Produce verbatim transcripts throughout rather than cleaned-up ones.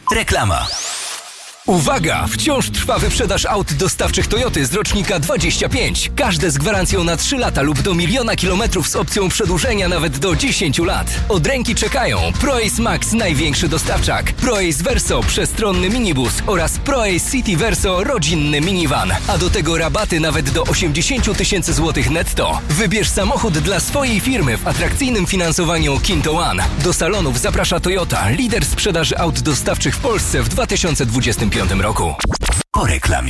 Reklama. Uwaga! Wciąż trwa wyprzedaż aut dostawczych Toyoty z rocznika dwadzieścia pięć. Każde z gwarancją na trzy lata lub do miliona kilometrów z opcją przedłużenia nawet do dziesięć lat. Od ręki czekają ProAce Max, największy dostawczak, ProAce Verso, przestronny minibus oraz ProAce City Verso, rodzinny minivan. A do tego rabaty nawet do osiemdziesiąt tysięcy złotych netto. Wybierz samochód dla swojej firmy w atrakcyjnym finansowaniu Kinto One. Do salonów zaprasza Toyota, lider sprzedaży aut dostawczych w Polsce w dwa tysiące dwudziestym piątym roku. Po reklamie.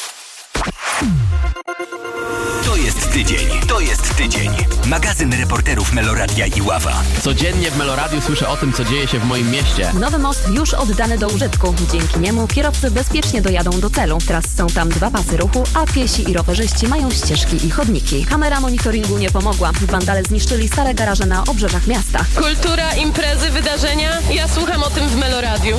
To jest tydzień. To jest tydzień. Magazyn reporterów Meloradia i Ława. Codziennie w Meloradiu słyszę o tym, co dzieje się w moim mieście. Nowy most już oddany do użytku. Dzięki niemu kierowcy bezpiecznie dojadą do celu. Teraz są tam dwa pasy ruchu, a piesi i rowerzyści mają ścieżki i chodniki. Kamera monitoringu nie pomogła. Wandale zniszczyli stare garaże na obrzeżach miasta. Kultura, imprezy, wydarzenia. Ja słucham o tym w Meloradiu.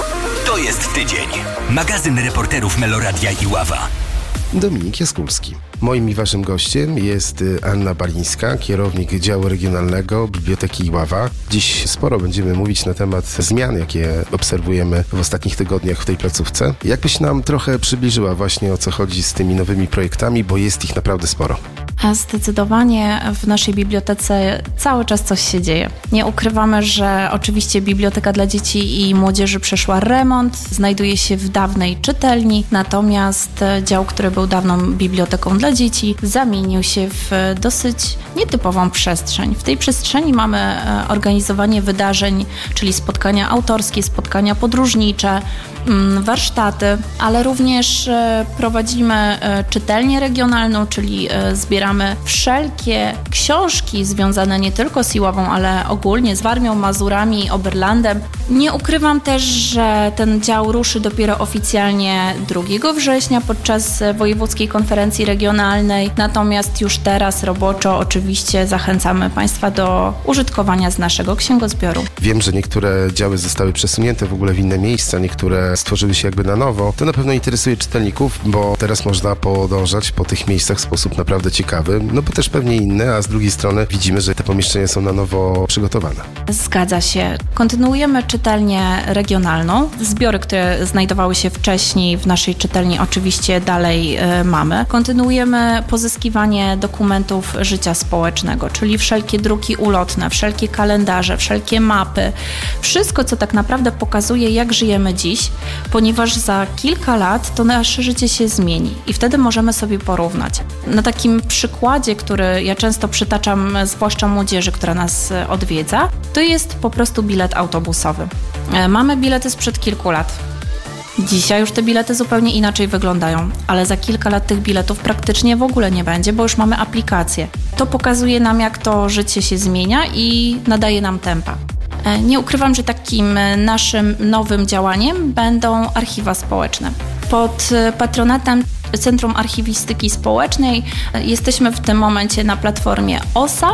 To jest tydzień. Magazyn reporterów Meloradia i Ława. Dominik Jaskulski. Moim i waszym gościem jest Anna Balińska, kierownik działu regionalnego Biblioteki Iława. Dziś sporo będziemy mówić na temat zmian, jakie obserwujemy w ostatnich tygodniach w tej placówce. Jakbyś nam trochę przybliżyła właśnie, o co chodzi z tymi nowymi projektami, bo jest ich naprawdę sporo. Zdecydowanie w naszej bibliotece cały czas coś się dzieje. Nie ukrywamy, że oczywiście Biblioteka dla Dzieci i Młodzieży przeszła remont, znajduje się w dawnej czytelni, natomiast dział, który był dawną biblioteką dla dzieci, zamienił się w dosyć nietypową przestrzeń. W tej przestrzeni mamy organizowanie wydarzeń, czyli spotkania autorskie, spotkania podróżnicze, warsztaty, ale również prowadzimy czytelnię regionalną, czyli zbieramy wszelkie książki związane nie tylko z Iławą, ale ogólnie z Warmią, Mazurami, Oberlandem. Nie ukrywam też, że ten dział ruszy dopiero oficjalnie drugiego września podczas Wojewódzkiej Konferencji Regionalnej, natomiast już teraz roboczo oczywiście zachęcamy Państwa do użytkowania z naszego księgozbioru. Wiem, że niektóre działy zostały przesunięte w ogóle w inne miejsca, niektóre stworzyły się jakby na nowo. To na pewno interesuje czytelników, bo teraz można podążać po tych miejscach w sposób naprawdę ciekawy, no bo też pewnie inne, a z drugiej strony widzimy, że te pomieszczenia są na nowo przygotowane. Zgadza się. Kontynuujemy czytelnię regionalną. Zbiory, które znajdowały się wcześniej w naszej czytelni, oczywiście dalej y, mamy. Kontynuujemy pozyskiwanie dokumentów życia społecznego, czyli wszelkie druki ulotne, wszelkie kalendarze, wszelkie mapy. Wszystko, co tak naprawdę pokazuje, jak żyjemy dziś, ponieważ za kilka lat to nasze życie się zmieni i wtedy możemy sobie porównać. Na takim przykładzie, który ja często przytaczam, zwłaszcza młodzieży, która nas odwiedza, to jest po prostu bilet autobusowy. Mamy bilety sprzed kilku lat. Dzisiaj już te bilety zupełnie inaczej wyglądają, ale za kilka lat tych biletów praktycznie w ogóle nie będzie, bo już mamy aplikację. To pokazuje nam, jak to życie się zmienia i nadaje nam tempa. Nie ukrywam, że takim naszym nowym działaniem będą archiwa społeczne. Pod patronatem Centrum Archiwistyki Społecznej jesteśmy w tym momencie na platformie O S A.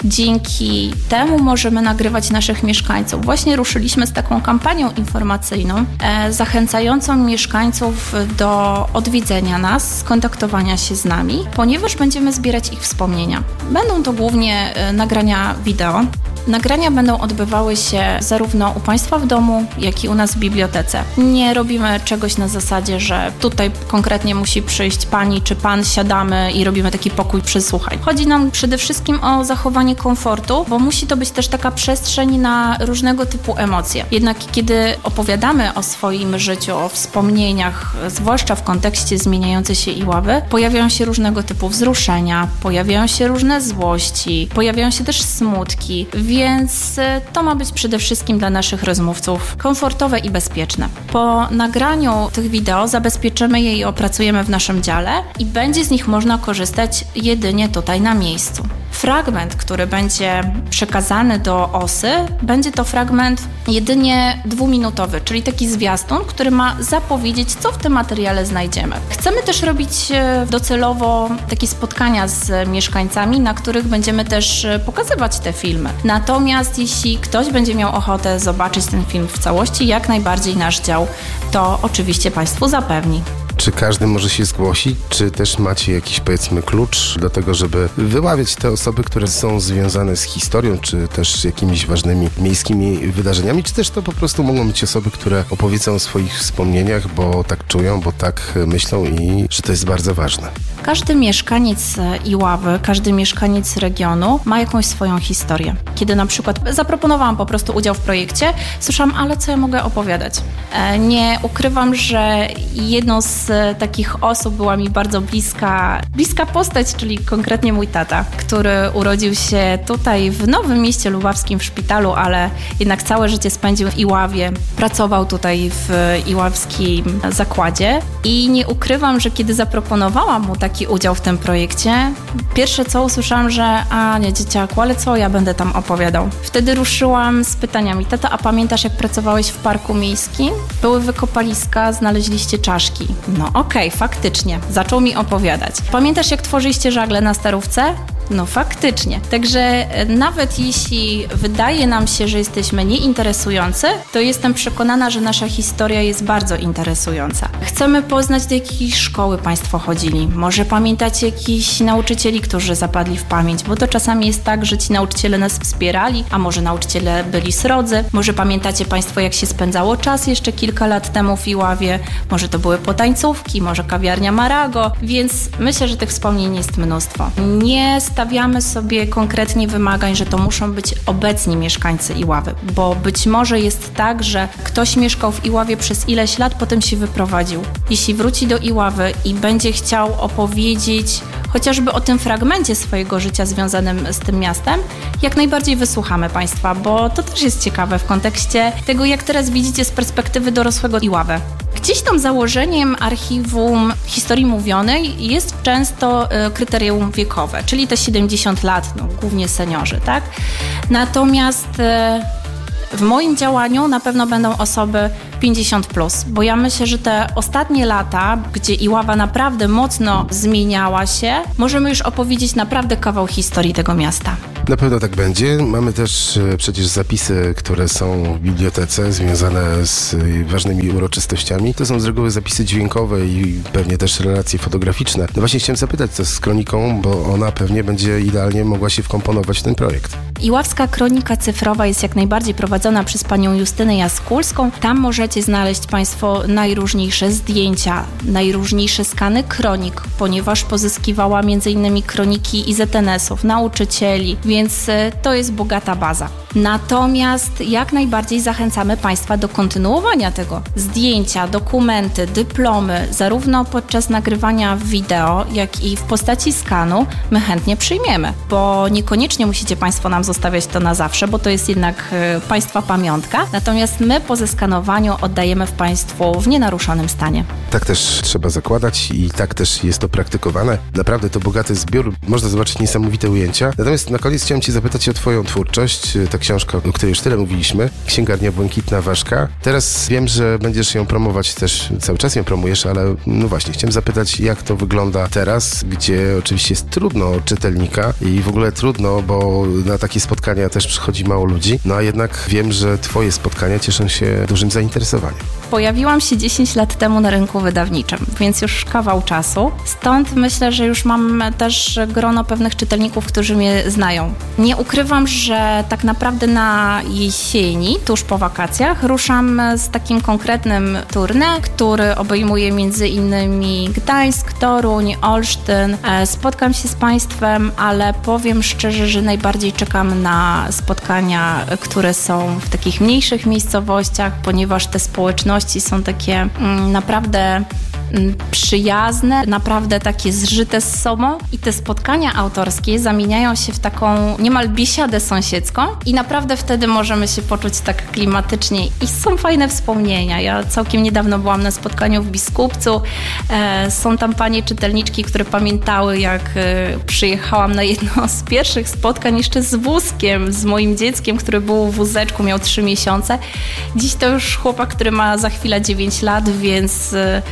Dzięki temu możemy nagrywać naszych mieszkańców. Właśnie ruszyliśmy z taką kampanią informacyjną e, zachęcającą mieszkańców do odwiedzenia nas, skontaktowania się z nami, ponieważ będziemy zbierać ich wspomnienia. Będą to głównie e, nagrania wideo. Nagrania będą odbywały się zarówno u Państwa w domu, jak i u nas w bibliotece. Nie robimy czegoś na zasadzie, że tutaj konkretnie musi przyjść Pani czy Pan, siadamy i robimy taki pokój przysłuchań. Chodzi nam przede wszystkim o zachowanie komfortu, bo musi to być też taka przestrzeń na różnego typu emocje. Jednak kiedy opowiadamy o swoim życiu, o wspomnieniach, zwłaszcza w kontekście zmieniającej się Iławy, pojawiają się różnego typu wzruszenia, pojawiają się różne złości, pojawiają się też smutki, więc to ma być przede wszystkim dla naszych rozmówców komfortowe i bezpieczne. Po nagraniu tych wideo zabezpieczymy je i opracujemy w naszym dziale i będzie z nich można korzystać jedynie tutaj na miejscu. Fragment, który będzie przekazany do osy, będzie to fragment jedynie dwuminutowy, czyli taki zwiastun, który ma zapowiedzieć, co w tym materiale znajdziemy. Chcemy też robić docelowo takie spotkania z mieszkańcami, na których będziemy też pokazywać te filmy. Natomiast jeśli ktoś będzie miał ochotę zobaczyć ten film w całości, jak najbardziej nasz dział to oczywiście Państwu zapewni. Czy każdy może się zgłosić? Czy też macie jakiś, powiedzmy, klucz do tego, żeby wyławiać te osoby, które są związane z historią, czy też jakimiś ważnymi miejskimi wydarzeniami, czy też to po prostu mogą być osoby, które opowiedzą o swoich wspomnieniach, bo tak czują, bo tak myślą i że to jest bardzo ważne. Każdy mieszkaniec Iławy, każdy mieszkaniec regionu ma jakąś swoją historię. Kiedy na przykład zaproponowałam po prostu udział w projekcie, słyszałam, ale co ja mogę opowiadać? Nie ukrywam, że jedną z takich osób była mi bardzo bliska, bliska postać, czyli konkretnie mój tata, który urodził się tutaj w Nowym Mieście Lubawskim w szpitalu, ale jednak całe życie spędził w Iławie. Pracował tutaj w iławskim zakładzie i nie ukrywam, że kiedy zaproponowałam mu taki udział w tym projekcie, pierwsze co usłyszałam, że a nie dzieciaku, ale co ja będę tam opowiadał? Wtedy ruszyłam z pytaniami: tato, a pamiętasz jak pracowałeś w parku miejskim? Były wykopaliska, znaleźliście czaszki. No okej, okay, faktycznie. Zaczął mi opowiadać. Pamiętasz jak tworzyliście żagle na Starówce? No faktycznie. Także nawet jeśli wydaje nam się, że jesteśmy nieinteresujący, to jestem przekonana, że nasza historia jest bardzo interesująca. Chcemy poznać, do jakiej szkoły Państwo chodzili. Może pamiętacie jakichś nauczycieli, którzy zapadli w pamięć, bo to czasami jest tak, że ci nauczyciele nas wspierali, a może nauczyciele byli srodzy. Może pamiętacie Państwo, jak się spędzało czas jeszcze kilka lat temu w Iławie. Może to były potańcówki, może kawiarnia Marago, więc myślę, że tych wspomnień jest mnóstwo. Nie stawiamy sobie konkretnie wymagań, że to muszą być obecni mieszkańcy Iławy, bo być może jest tak, że ktoś mieszkał w Iławie przez ileś lat, potem się wyprowadził. Jeśli wróci do Iławy i będzie chciał opowiedzieć chociażby o tym fragmencie swojego życia związanym z tym miastem, jak najbardziej wysłuchamy Państwa, bo to też jest ciekawe w kontekście tego, jak teraz widzicie z perspektywy dorosłego Iławę. Gdzieś tam założeniem archiwum historii mówionej jest często y, kryterium wiekowe, czyli te siedemdziesiąt lat, no, głównie seniorzy, tak? Natomiast y, w moim działaniu na pewno będą osoby pięćdziesiąt plus, bo ja myślę, że te ostatnie lata, gdzie Iława naprawdę mocno zmieniała się, możemy już opowiedzieć naprawdę kawał historii tego miasta. Na pewno tak będzie. Mamy też przecież zapisy, które są w bibliotece związane z ważnymi uroczystościami. To są z reguły zapisy dźwiękowe i pewnie też relacje fotograficzne. No właśnie chciałem zapytać, co z kroniką, bo ona pewnie będzie idealnie mogła się wkomponować w ten projekt. Iławska kronika cyfrowa jest jak najbardziej prowadzona przez panią Justynę Jaskulską. Tam możecie znaleźć Państwo najróżniejsze zdjęcia, najróżniejsze skany kronik, ponieważ pozyskiwała między innymi kroniki I Z N S-ów, nauczycieli, więc to jest bogata baza. Natomiast jak najbardziej zachęcamy Państwa do kontynuowania tego. Zdjęcia, dokumenty, dyplomy, zarówno podczas nagrywania wideo, jak i w postaci skanu my chętnie przyjmiemy, bo niekoniecznie musicie Państwo nam zostawiać to na zawsze, bo to jest jednak y, Państwa pamiątka. Natomiast my po zeskanowaniu oddajemy w Państwu w nienaruszonym stanie. Tak też trzeba zakładać i tak też jest to praktykowane. Naprawdę to bogaty zbiór, można zobaczyć niesamowite ujęcia. Natomiast na koniec chciałem Ci zapytać o Twoją twórczość. Ta książka, o której już tyle mówiliśmy, Księgarnia Błękitna Ważka. Teraz wiem, że będziesz ją promować też, cały czas ją promujesz, ale no właśnie, chciałem zapytać, jak to wygląda teraz, gdzie oczywiście jest trudno czytelnika i w ogóle trudno, bo na takie spotkania też przychodzi mało ludzi, no a jednak wiem, że Twoje spotkania cieszą się dużym zainteresowaniem. Pojawiłam się dziesięć lat temu na rynku wydawniczym, więc już kawał czasu. Stąd myślę, że już mam też grono pewnych czytelników, którzy mnie znają. Nie ukrywam, że tak naprawdę na jesieni, tuż po wakacjach, ruszam z takim konkretnym tournée, który obejmuje między innymi Gdańsk, Toruń, Olsztyn. Spotkam się z Państwem, ale powiem szczerze, że najbardziej czekam na spotkania, które są w takich mniejszych miejscowościach, ponieważ te społeczności są takie mm, naprawdę mm, przyjazne, naprawdę takie zżyte z sobą i te spotkania autorskie zamieniają się w taką niemal biesiadę sąsiedzką i naprawdę wtedy możemy się poczuć tak klimatycznie i są fajne wspomnienia. Ja całkiem niedawno byłam na spotkaniu w Biskupcu. E, są tam panie czytelniczki, które pamiętały, jak e, przyjechałam na jedno z pierwszych spotkań jeszcze z wózkiem, z moim dzieckiem, który był w wózeczku, miał trzy miesiące. Dziś to już chłopak, który ma za chwilę dziewięć lat, więc y,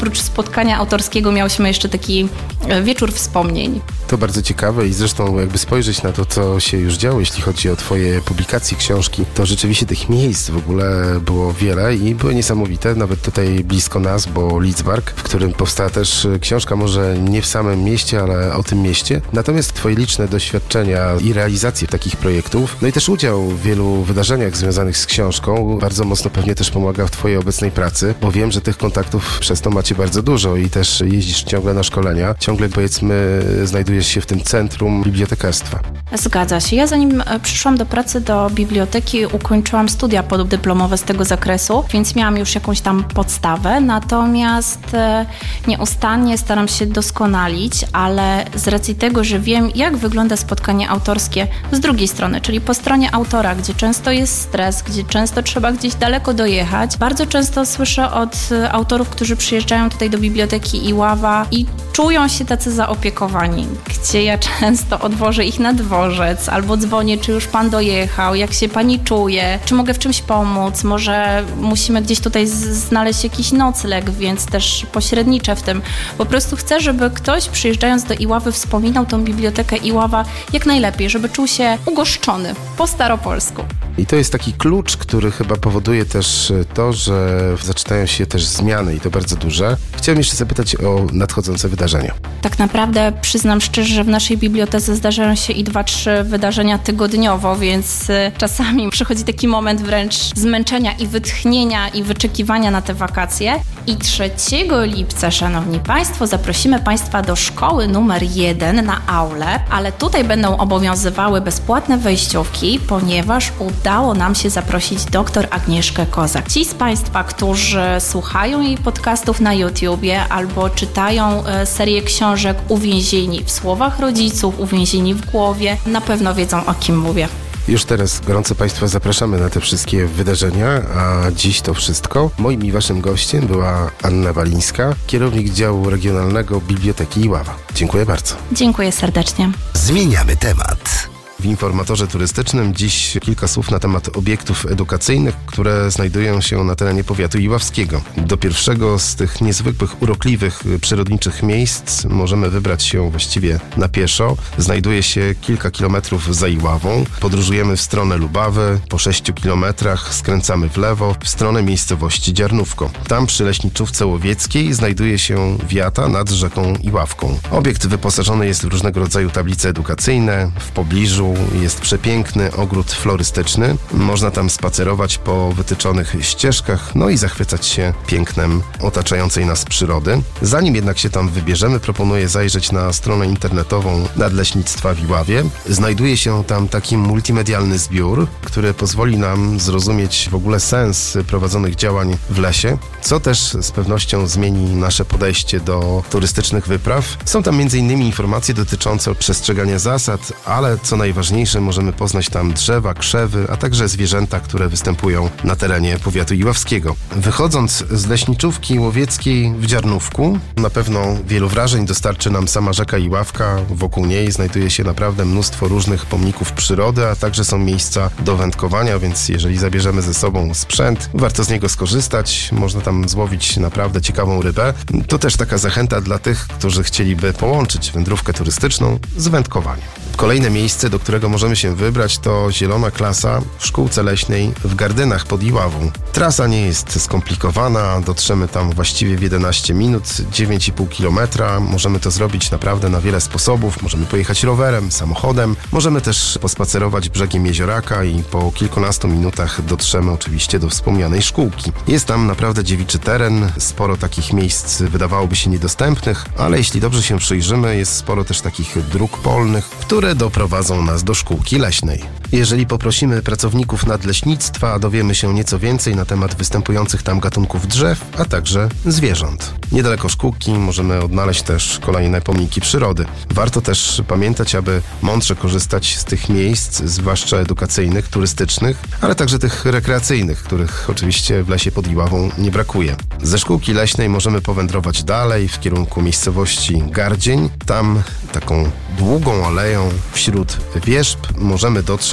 oprócz spotkania autorskiego miałyśmy jeszcze taki wieczór wspomnień. To bardzo ciekawe i zresztą jakby spojrzeć na to, co się już działo, jeśli chodzi o twoje publikacje, książki, to rzeczywiście tych miejsc w ogóle było wiele i były niesamowite, nawet tutaj blisko nas, bo Lidzbark, w którym powstała też książka, może nie w samym mieście, ale o tym mieście. Natomiast twoje liczne doświadczenia i realizacje takich projektów, no i też udział w wielu wydarzeniach związanych z książką bardzo mocno pewnie też pomaga w twojej obecnej pracy, bo wiem, że tych kontaktów przez to macie bardzo dużo i też jeździsz ciągle na szkolenia, ciągle powiedzmy znajdujesz się w tym centrum bibliotekarstwa. Zgadza się. Ja zanim przyszłam do pracy do biblioteki, ukończyłam studia podyplomowe z tego zakresu, więc miałam już jakąś tam podstawę, natomiast nieustannie staram się doskonalić, ale z racji tego, że wiem, jak wygląda spotkanie autorskie z drugiej strony, czyli po stronie autora, gdzie często jest stres, gdzie często trzeba gdzieś daleko dojechać. Bardzo często słyszę od autorów, którzy przyjeżdżają tutaj do Biblioteki Iława i czują się tacy zaopiekowani, gdzie ja często odwożę ich na dworzec albo dzwonię, czy już pan dojechał, jak się pani czuje, czy mogę w czymś pomóc, może musimy gdzieś tutaj znaleźć jakiś nocleg, więc też pośredniczę w tym. Po prostu chcę, żeby ktoś przyjeżdżając do Iławy wspominał tą Bibliotekę Iława jak najlepiej, żeby czuł się ugoszczony po staropolsku. I to jest taki klucz, który chyba powoduje też to, że zaczynają się też zmiany i to bardzo duże. Chciałem jeszcze zapytać o nadchodzące wydarzenia. Tak naprawdę przyznam szczerze, że w naszej bibliotece zdarzają się i dwa, trzy wydarzenia tygodniowo, więc czasami przychodzi taki moment wręcz zmęczenia i wytchnienia i wyczekiwania na te wakacje. I trzeciego lipca, szanowni państwo, zaprosimy państwa do szkoły numer jeden na aulę, ale tutaj będą obowiązywały bezpłatne wejściówki, ponieważ udało nam się zaprosić dr Agnieszkę Kozak. Ci z państwa, którzy słuchają jej podcastów na YouTubie albo czytają serię książek Uwięzieni w słowach rodziców, Uwięzieni w głowie, na pewno wiedzą, o kim mówię. Już teraz gorąco państwa zapraszamy na te wszystkie wydarzenia, a dziś to wszystko. Moim i waszym gościem była Anna Balińska, kierownik działu regionalnego Biblioteki Iława. Dziękuję bardzo. Dziękuję serdecznie. Zmieniamy temat. W informatorze turystycznym dziś kilka słów na temat obiektów edukacyjnych, które znajdują się na terenie powiatu iławskiego. Do pierwszego z tych niezwykłych, urokliwych, przyrodniczych miejsc możemy wybrać się właściwie na pieszo. Znajduje się kilka kilometrów za Iławą. Podróżujemy w stronę Lubawy. Po sześciu kilometrach skręcamy w lewo w stronę miejscowości Dziarnówko. Tam przy Leśniczówce Łowieckiej znajduje się wiata nad rzeką Iławką. Obiekt wyposażony jest w różnego rodzaju tablice edukacyjne. W pobliżu jest przepiękny ogród florystyczny. Można tam spacerować po wytyczonych ścieżkach, no i zachwycać się pięknem otaczającej nas przyrody. Zanim jednak się tam wybierzemy, proponuję zajrzeć na stronę internetową Nadleśnictwa w Iławie. Znajduje się tam taki multimedialny zbiór, który pozwoli nam zrozumieć w ogóle sens prowadzonych działań w lesie, co też z pewnością zmieni nasze podejście do turystycznych wypraw. Są tam między innymi informacje dotyczące przestrzegania zasad, ale co najważniejsze, możemy poznać tam drzewa, krzewy, a także zwierzęta, które występują na terenie powiatu iławskiego. Wychodząc z Leśniczówki Łowieckiej w Dziarnówku, na pewno wielu wrażeń dostarczy nam sama rzeka Iławka. Wokół niej znajduje się naprawdę mnóstwo różnych pomników przyrody, a także są miejsca do wędkowania, więc jeżeli zabierzemy ze sobą sprzęt, warto z niego skorzystać. Można tam złowić naprawdę ciekawą rybę. To też taka zachęta dla tych, którzy chcieliby połączyć wędrówkę turystyczną z wędkowaniem. Kolejne miejsce, do którego możemy się wybrać, to Zielona Klasa w Szkółce Leśnej w Gardynach pod Iławą. Trasa nie jest skomplikowana, dotrzemy tam właściwie w jedenaście minut, dziewięć i pół kilometra. Możemy to zrobić naprawdę na wiele sposobów. Możemy pojechać rowerem, samochodem, możemy też pospacerować brzegiem jezioraka i po kilkunastu minutach dotrzemy oczywiście do wspomnianej szkółki. Jest tam naprawdę dziewiczy teren, sporo takich miejsc wydawałoby się niedostępnych, ale jeśli dobrze się przyjrzymy, jest sporo też takich dróg polnych, które doprowadzą nas do szkółki leśnej. Jeżeli poprosimy pracowników nadleśnictwa, dowiemy się nieco więcej na temat występujących tam gatunków drzew, a także zwierząt. Niedaleko szkółki możemy odnaleźć też kolejne pomniki przyrody. Warto też pamiętać, aby mądrze korzystać z tych miejsc, zwłaszcza edukacyjnych, turystycznych, ale także tych rekreacyjnych, których oczywiście w lesie pod Iławą nie brakuje. Ze szkółki leśnej możemy powędrować dalej w kierunku miejscowości Gardzień. Tam taką długą aleją wśród wierzb możemy dotrzeć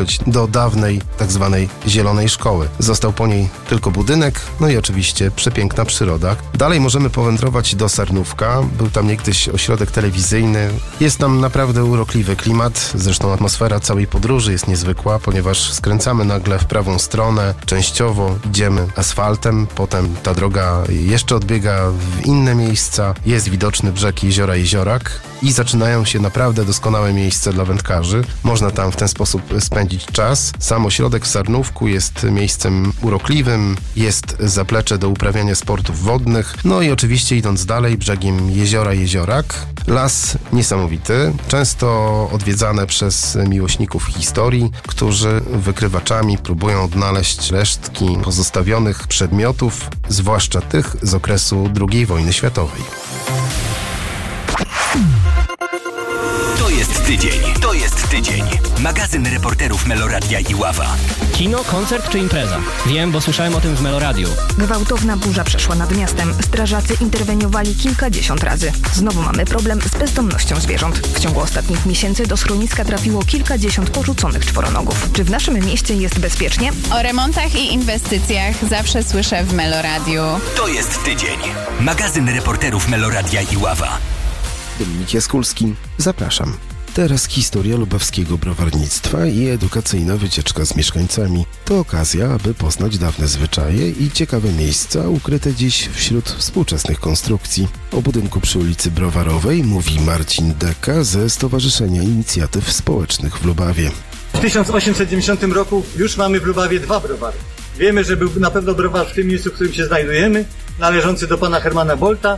dotrzeć do dawnej tak zwanej Zielonej Szkoły. Został po niej tylko budynek, no i oczywiście przepiękna przyroda. Dalej możemy powędrować do Sarnówka. Był tam niegdyś ośrodek telewizyjny. Jest tam naprawdę urokliwy klimat. Zresztą atmosfera całej podróży jest niezwykła, ponieważ skręcamy nagle w prawą stronę. Częściowo idziemy asfaltem, potem ta droga jeszcze odbiega w inne miejsca. Jest widoczny brzeg jeziora Jeziorak i zaczynają się naprawdę doskonałe miejsca dla wędkarzy. Można tam w ten sposób spędzić czas. Sam ośrodek w Sarnówku jest miejscem urokliwym, jest zaplecze do uprawiania sportów wodnych, no i oczywiście idąc dalej brzegiem jeziora Jeziorak. Las niesamowity, często odwiedzane przez miłośników historii, którzy wykrywaczami próbują odnaleźć resztki pozostawionych przedmiotów, zwłaszcza tych z okresu drugiej wojny światowej. To jest tydzień, to jest tydzień. Magazyn reporterów Meloradia i Ława. Kino, koncert czy impreza? Wiem, bo słyszałem o tym w Meloradiu. Gwałtowna burza przeszła nad miastem. Strażacy interweniowali kilkadziesiąt razy. Znowu mamy problem z bezdomnością zwierząt. W ciągu ostatnich miesięcy do schroniska trafiło kilkadziesiąt porzuconych czworonogów. Czy w naszym mieście jest bezpiecznie? O remontach i inwestycjach zawsze słyszę w Meloradiu. To jest tydzień. Magazyn reporterów Meloradia i Ława. Dominik Jaskulski, zapraszam. Teraz historia lubawskiego browarnictwa i edukacyjna wycieczka z mieszkańcami. To okazja, aby poznać dawne zwyczaje i ciekawe miejsca ukryte dziś wśród współczesnych konstrukcji. O budynku przy ulicy Browarowej mówi Marcin Deka ze Stowarzyszenia Inicjatyw Społecznych w Lubawie. W tysiąc osiemset dziewięćdziesiątym roku już mamy w Lubawie dwa browary. Wiemy, że był na pewno browar w tym miejscu, w którym się znajdujemy, należący do pana Hermana Bolta,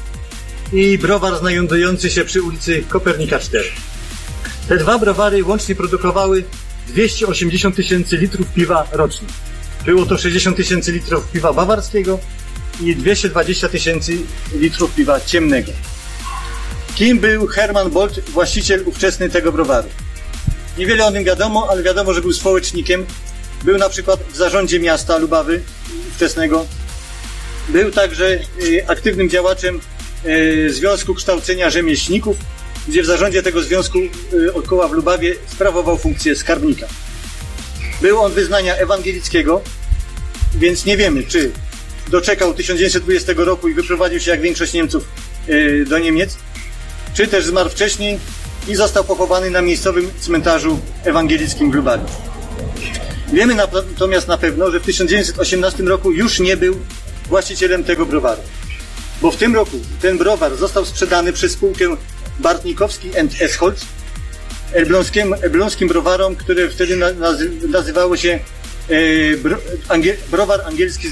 i browar znajdujący się przy ulicy Kopernika cztery. Te dwa browary łącznie produkowały dwieście osiemdziesiąt tysięcy litrów piwa rocznie. Było to sześćdziesiąt tysięcy litrów piwa bawarskiego i dwieście dwadzieścia tysięcy litrów piwa ciemnego. Kim był Herman Bolt, właściciel ówczesny tego browaru? Niewiele o nim wiadomo, ale wiadomo, że był społecznikiem. Był na przykład w zarządzie miasta Lubawy ówczesnego. Był także aktywnym działaczem Związku Kształcenia Rzemieślników, gdzie w zarządzie tego związku około w Lubawie sprawował funkcję skarbnika. Był on wyznania ewangelickiego, więc nie wiemy, czy doczekał tysiąc dziewięćset dwudziestego roku i wyprowadził się jak większość Niemców do Niemiec, czy też zmarł wcześniej i został pochowany na miejscowym cmentarzu ewangelickim w Lubawie. Wiemy natomiast na pewno, że w tysiąc dziewięćset osiemnastym roku już nie był właścicielem tego browaru. Bo w tym roku ten browar został sprzedany przez spółkę Bartnikowski and Esholz elbląskim, elbląskim browarom, które wtedy nazy- nazywało się e, bro, angiel, browar angielski